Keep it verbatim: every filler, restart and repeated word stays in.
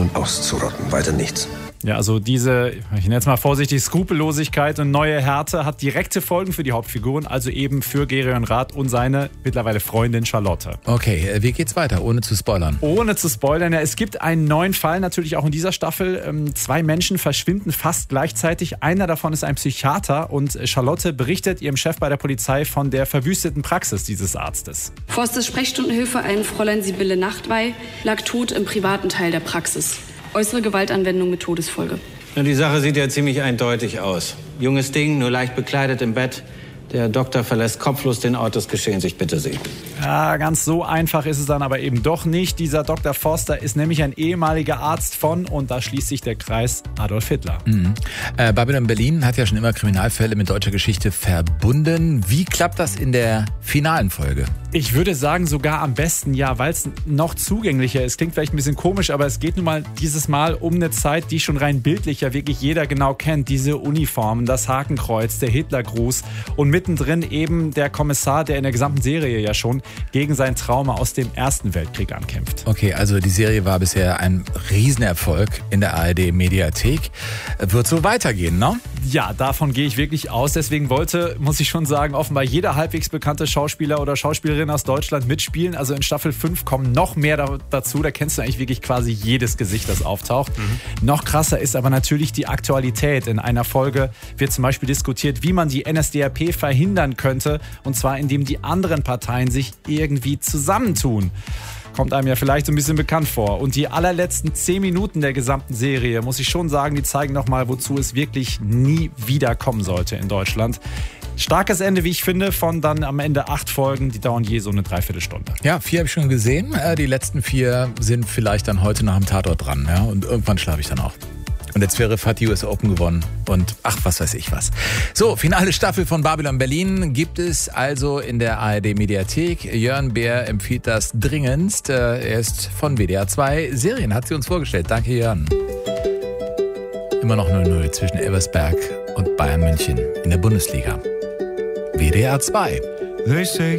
auszuschalten und auszurotten. Weiter nichts. Ja, also diese, ich nenne es mal vorsichtig, Skrupellosigkeit und neue Härte hat direkte Folgen für die Hauptfiguren, also eben für Gereon Rath und seine mittlerweile Freundin Charlotte. Okay, wie geht's weiter, ohne zu spoilern? Ohne zu spoilern, ja, es gibt einen neuen Fall natürlich auch in dieser Staffel. Ähm, zwei Menschen verschwinden fast gleichzeitig. Einer davon ist ein Psychiater und Charlotte berichtet ihrem Chef bei der Polizei von der verwüsteten Praxis dieses Arztes. Forstes Sprechstundenhilfe, ein Fräulein Sibylle Nachtwey, lag tot im privaten Teil der Praxis. Äußere Gewaltanwendung mit Todesfolge. Ja, die Sache sieht ja ziemlich eindeutig aus. Junges Ding, nur leicht bekleidet im Bett. Der Doktor verlässt kopflos den Ort des Geschehens. Ich bitte Sie. Ja, ganz so einfach ist es dann aber eben doch nicht. Dieser Doktor Forster ist nämlich ein ehemaliger Arzt von, und da schließt sich der Kreis, Adolf Hitler. Mhm. Äh, Babylon Berlin hat ja schon immer Kriminalfälle mit deutscher Geschichte verbunden. Wie klappt das in der finalen Folge? Ich würde sagen, sogar am besten, ja, weil es noch zugänglicher ist. Klingt vielleicht ein bisschen komisch, aber es geht nun mal dieses Mal um eine Zeit, die schon rein bildlich ja wirklich jeder genau kennt. Diese Uniformen, das Hakenkreuz, der Hitlergruß und mittendrin eben der Kommissar, der in der gesamten Serie ja schon gegen sein Trauma aus dem Ersten Weltkrieg ankämpft. Okay, also die Serie war bisher ein Riesenerfolg in der A R D-Mediathek. Wird so weitergehen, ne? Ja, davon gehe ich wirklich aus. Deswegen wollte, muss ich schon sagen, offenbar jeder halbwegs bekannte Schauspieler oder Schauspielerin aus Deutschland mitspielen. Also in Staffel fünf kommen noch mehr da, dazu. Da kennst du eigentlich wirklich quasi jedes Gesicht, das auftaucht. Mhm. Noch krasser ist aber natürlich die Aktualität. In einer Folge wird zum Beispiel diskutiert, wie man die N S D A P verhindern könnte. Und zwar, indem die anderen Parteien sich irgendwie zusammentun. Kommt einem ja vielleicht so ein bisschen bekannt vor. Und die allerletzten zehn Minuten der gesamten Serie, muss ich schon sagen, die zeigen nochmal, wozu es wirklich nie wieder kommen sollte in Deutschland. Starkes Ende, wie ich finde, von dann am Ende acht Folgen, die dauern je so eine Dreiviertelstunde. Ja, vier habe ich schon gesehen. Die letzten vier sind vielleicht dann heute nach dem Tatort dran. Ja? Und irgendwann schlafe ich dann auch. Und der Zverev hat die U S Open gewonnen und ach, was weiß ich was. So, finale Staffel von Babylon Berlin gibt es also in der A R D-Mediathek. Jörn Bär empfiehlt das dringendst. Er ist von W D R zwei Serien, hat sie uns vorgestellt. Danke, Jörn. Immer noch null null zwischen Elversberg und Bayern München in der Bundesliga. W D R zwei.